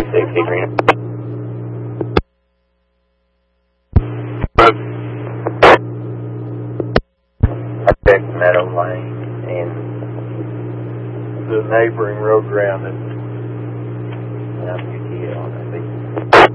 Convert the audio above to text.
360 Green. I checked Meadow Lane and the neighboring road around it. UTL, I think.